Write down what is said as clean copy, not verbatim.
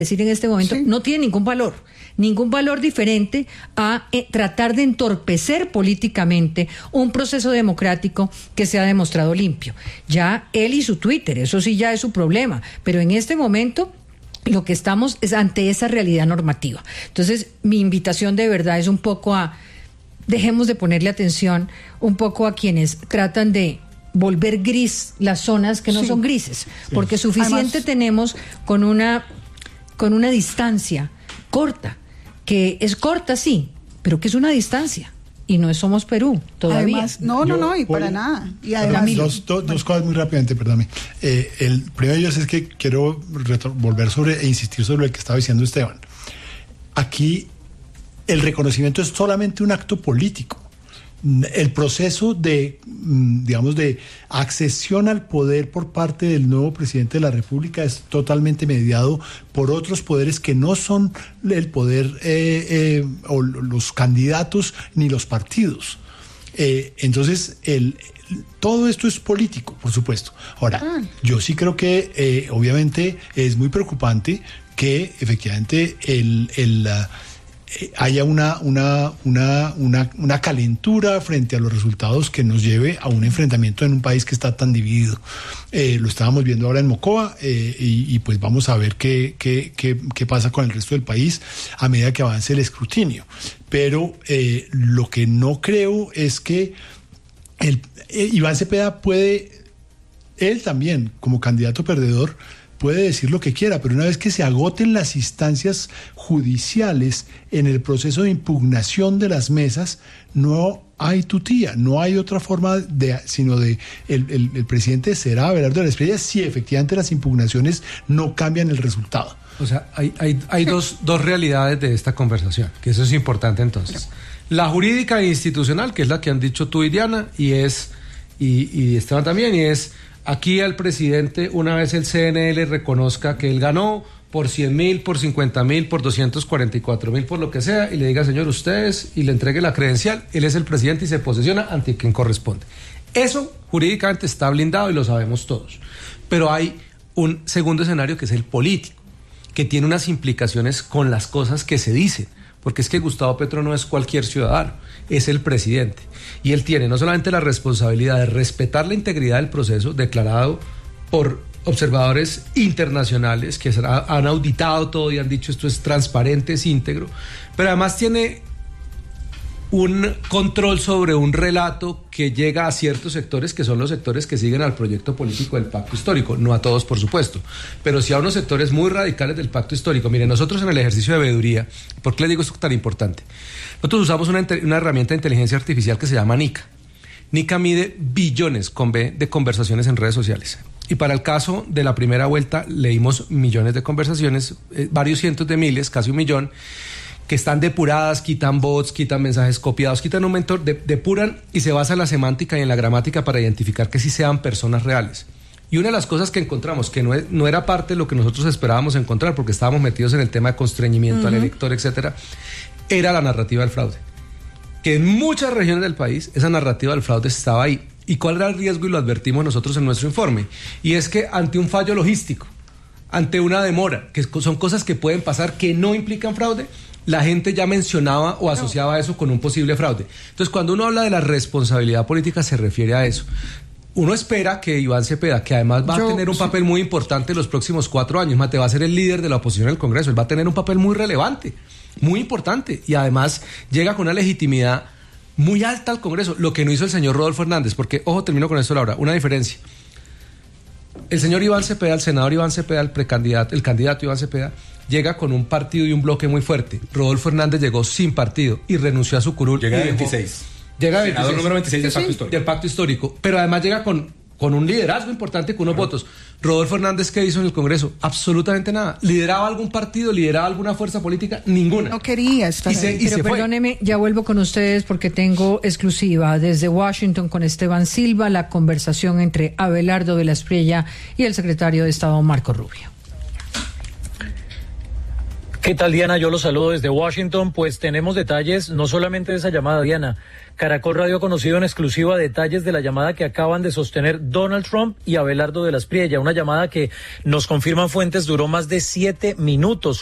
decir en este momento, sí, no tiene ningún valor diferente a tratar de entorpecer políticamente un proceso democrático que se ha demostrado limpio. Ya él y su Twitter, eso sí ya es su problema, pero en este momento lo que estamos es ante esa realidad normativa. Entonces, mi invitación de verdad es un poco dejemos de ponerle atención un poco a quienes tratan de volver gris las zonas que no son grises, porque suficiente además tenemos con una distancia corta, que es corta sí, pero que es una distancia, y no somos Perú todavía. Además, no, y para nada. Y además, dos cosas muy rápidamente, perdóname. El primero de ellos es que quiero volver e insistir sobre lo que estaba diciendo Esteban. Aquí el reconocimiento es solamente un acto político. El proceso de accesión al poder por parte del nuevo presidente de la República es totalmente mediado por otros poderes que no son el poder o los candidatos ni los partidos. Entonces, todo esto es político, por supuesto. Ahora, yo sí creo que obviamente es muy preocupante que efectivamente haya una calentura frente a los resultados que nos lleve a un enfrentamiento en un país que está tan dividido. Lo estábamos viendo ahora en Mocoa y pues vamos a ver qué pasa con el resto del país a medida que avance el escrutinio. Pero lo que no creo es que Iván Cepeda él también, como candidato perdedor, puede decir lo que quiera, pero una vez que se agoten las instancias judiciales en el proceso de impugnación de las mesas, no hay tutía, no hay otra forma sino el presidente será Abelardo de la Espriella si efectivamente las impugnaciones no cambian el resultado. O sea, hay dos realidades de esta conversación, que eso es importante entonces. La jurídica e institucional, que es la que han dicho tú y Diana, y Esteban también, y es: aquí al presidente, una vez el CNE reconozca que él ganó por 100.000, por 50.000, por 244.000, por lo que sea, y le diga, señor, ustedes, y le entregue la credencial, él es el presidente y se posesiona ante quien corresponde. Eso jurídicamente está blindado y lo sabemos todos. Pero hay un segundo escenario que es el político, que tiene unas implicaciones con las cosas que se dicen. Porque es que Gustavo Petro no es cualquier ciudadano, es el presidente. Y él tiene no solamente la responsabilidad de respetar la integridad del proceso declarado por observadores internacionales que han auditado todo y han dicho esto es transparente, es íntegro, pero además tiene un control sobre un relato que llega a ciertos sectores que son los sectores que siguen al proyecto político del pacto histórico, no a todos por supuesto, pero sí a unos sectores muy radicales del pacto histórico. Miren, nosotros en el ejercicio de veeduría, ¿por qué les digo esto tan importante? Nosotros usamos una herramienta de inteligencia artificial que se llama Nika. Nika mide billones con B de conversaciones en redes sociales. Y para el caso de la primera vuelta leímos millones de conversaciones, varios cientos de miles, casi 1 millón, que están depuradas, quitan bots, quitan mensajes copiados, quitan un montón, depuran y se basa en la semántica y en la gramática para identificar que sí sean personas reales. Y una de las cosas que encontramos, que no era parte de lo que nosotros esperábamos encontrar, porque estábamos metidos en el tema de constreñimiento al elector, etcétera, era la narrativa del fraude. Que en muchas regiones del país esa narrativa del fraude estaba ahí. ¿Y cuál era el riesgo? Y lo advertimos nosotros en nuestro informe. Y es que ante un fallo logístico, ante una demora, que son cosas que pueden pasar que no implican fraude, la gente ya mencionaba o asociaba eso con un posible fraude. Entonces, cuando uno habla de la responsabilidad política, se refiere a eso. Uno espera que Iván Cepeda, que además va a tener un papel muy importante en los próximos 4 años, Mate, va a ser el líder de la oposición en el Congreso, él va a tener un papel muy relevante, muy importante, y además llega con una legitimidad muy alta al Congreso, lo que no hizo el señor Rodolfo Hernández, porque, ojo, termino con esto, Laura, una diferencia. El señor Iván Cepeda, el senador Iván Cepeda, el candidato Iván Cepeda, llega con un partido y un bloque muy fuerte. Rodolfo Hernández llegó sin partido y renunció a su curul. Llega a 26. Llega a 26. Senador número 26 del pacto histórico. Del pacto histórico. Pero además llega con un liderazgo importante, con unos votos. Rodolfo Hernández, ¿qué hizo en el Congreso? Absolutamente nada. ¿Lideraba algún partido? ¿Lideraba alguna fuerza política? Ninguna. No quería estar ahí. Pero perdóneme, ya vuelvo con ustedes porque tengo exclusiva desde Washington con Esteban Silva, la conversación entre Abelardo de la Espriella y el secretario de Estado Marco Rubio. ¿Qué tal, Diana? Yo los saludo desde Washington. Pues tenemos detalles, no solamente de esa llamada, Diana. Caracol Radio ha conocido en exclusiva detalles de la llamada que acaban de sostener Donald Trump y Abelardo de la Espriella. Una llamada que nos confirman fuentes duró más de 7 minutos.